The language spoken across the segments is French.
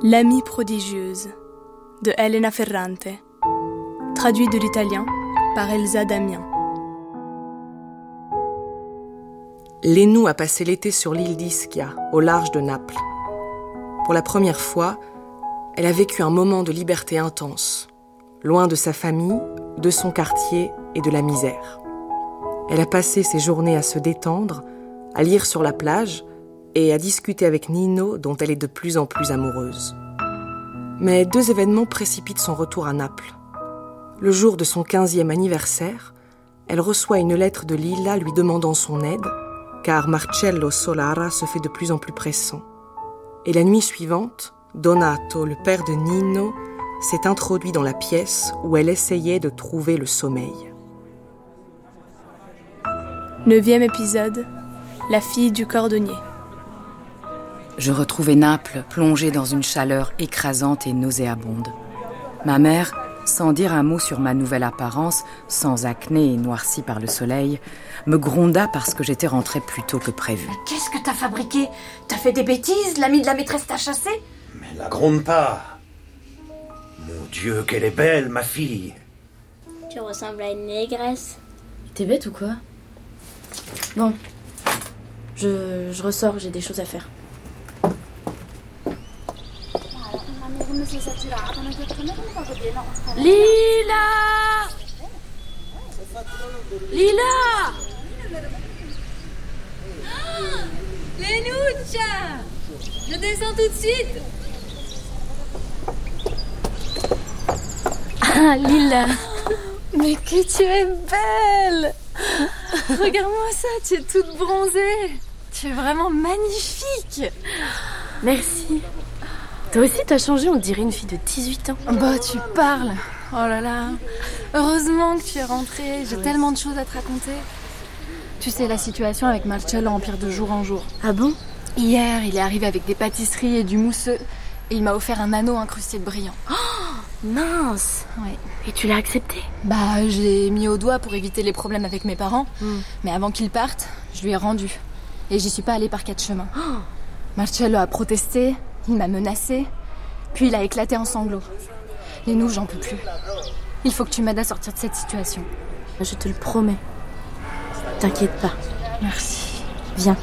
L'amie prodigieuse de Elena Ferrante, traduit de l'italien par Elsa Damien. Lénou a passé l'été sur l'île d'Ischia, au large de Naples. Pour la première fois, elle a vécu un moment de liberté intense, loin de sa famille, de son quartier et de la misère. Elle a passé ses journées à se détendre, à lire sur la plage et à discuter avec Nino, dont elle est de plus en plus amoureuse. Mais 2 événements précipitent son retour à Naples. Le jour de son 15e anniversaire, elle reçoit une lettre de Lilla lui demandant son aide, car Marcello Solara se fait de plus en plus pressant. Et la nuit suivante, Donato, le père de Nino, s'est introduit dans la pièce où elle essayait de trouver le sommeil. 9e épisode, la fille du cordonnier. Je retrouvais Naples plongée dans une chaleur écrasante et nauséabonde. Ma mère, sans dire un mot sur ma nouvelle apparence, sans acné et noircie par le soleil, me gronda parce que j'étais rentrée plus tôt que prévu. Mais qu'est-ce que t'as fabriqué? T'as fait des bêtises? L'ami de la maîtresse t'a chassé? Mais la gronde pas. Mon Dieu, qu'elle est belle, ma fille. Tu ressembles à une négresse. T'es bête ou quoi? Bon, je ressors, j'ai des choses à faire. Lila! Lila! Lénoucha! Je descends tout de suite. Ah, Lila! Mais que tu es belle! Regarde-moi ça, tu es toute bronzée. Tu es vraiment magnifique. Merci. Toi aussi, t'as changé, on dirait une fille de 18 ans. Bah, tu parles. Oh là là. Heureusement que tu es rentrée. J'ai tellement de choses à te raconter. Tu sais, la situation avec Marcello empire de jour en jour. Ah bon? Hier, il est arrivé avec des pâtisseries et du mousseux. Et il m'a offert un anneau incrusté de brillant. Oh, mince. Ouais. Et tu l'as accepté? Bah, je l'ai mis au doigt pour éviter les problèmes avec mes parents. Mais avant qu'ils partent, je lui ai rendu. Et j'y suis pas allée par 4 chemins. Oh. Marcello a protesté, il m'a menacé, puis il a éclaté en sanglots. Lénou, j'en peux plus. Il faut que tu m'aides à sortir de cette situation. Je te le promets. T'inquiète pas. Merci. Viens.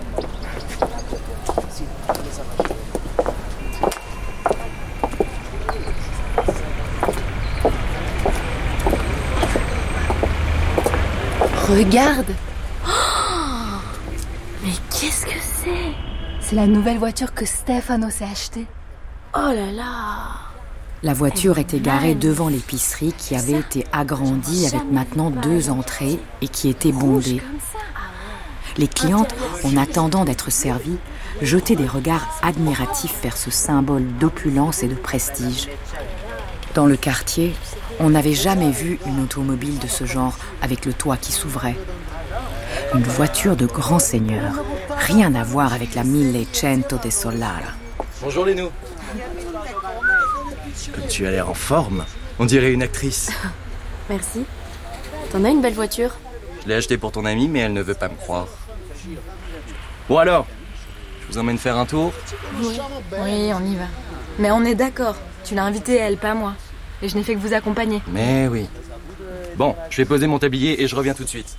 Regarde! Oh, mais qu'est-ce que c'est? C'est la nouvelle voiture que Stefano s'est achetée. Oh là là! La voiture était garée devant l'épicerie qui avait été agrandie avec maintenant 2 entrées et qui était bondée. Les clientes, en attendant d'être servies, jetaient des regards admiratifs vers ce symbole d'opulence et de prestige. Dans le quartier, on n'avait jamais vu une automobile de ce genre avec le toit qui s'ouvrait. Une voiture de grand seigneur, rien à voir avec la 1100 de Solara. Bonjour Lénou. Comme tu as l'air en forme, on dirait une actrice. Merci. T'en as une belle voiture? Je l'ai achetée pour ton amie, mais elle ne veut pas me croire. Bon alors, je vous emmène faire un tour? Oui, on y va. Mais on est d'accord, tu l'as invitée, elle, pas moi. Et je n'ai fait que vous accompagner. Mais oui. Bon, je vais poser mon tablier et je reviens tout de suite.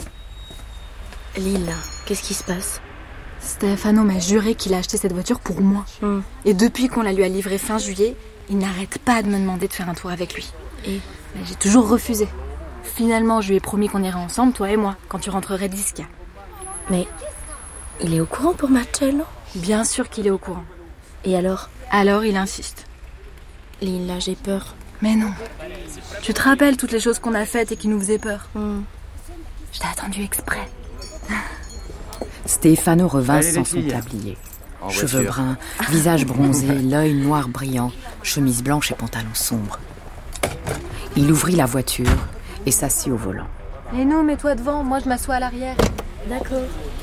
Lila, qu'est-ce qui se passe? Stefano m'a juré qu'il a acheté cette voiture pour moi. Et depuis qu'on la lui a livrée fin juillet, il n'arrête pas de me demander de faire un tour avec lui. Et j'ai toujours refusé. Finalement, je lui ai promis qu'on irait ensemble, toi et moi, quand tu rentrerais d'Ischia. Mais il est au courant pour Marcello? Bien sûr qu'il est au courant. Et alors? Alors il insiste. Lila, j'ai peur. Mais non. Tu te rappelles toutes les choses qu'on a faites et qui nous faisaient peur? Je t'ai attendu exprès. Stefano revint Allez, sans les son filles. tablier. En Cheveux voiture. bruns, visage bronzé, l'œil noir brillant, chemise blanche et pantalon sombre. Il ouvrit la voiture et s'assit au volant. Et nous, mets-toi devant, moi je m'assois à l'arrière. D'accord.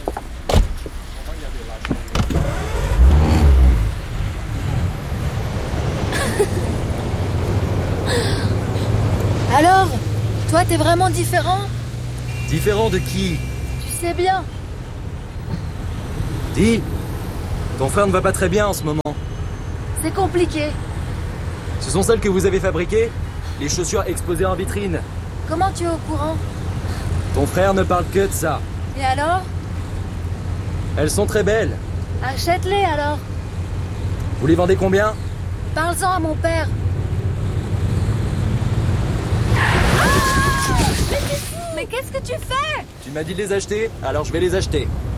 Alors, toi t'es vraiment différent? Différent de qui? Tu sais bien. Dis, ton frère ne va pas très bien en ce moment. C'est compliqué. Ce sont celles que vous avez fabriquées? Les chaussures exposées en vitrine? Comment tu es au courant? Ton frère ne parle que de ça. Et alors? Elles sont très belles. Achète-les alors. Vous les vendez combien? Parle-en à mon père. Mais qu'est-ce que tu fais? Tu m'as dit de les acheter, alors je vais les acheter.